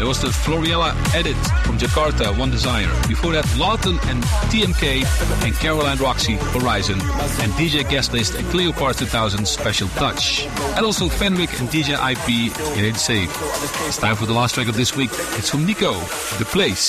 There was the Floriella edit from Jakarta, One Desire. Before that, Lawton and TMK and Caroline Roxy, Horizon. And DJ Guest List and Cleopatra 2000, Special Touch. And also Fenwick and DJ IP, It Ain't Safe. It's time for the last track of this week. It's from Nico, The Place.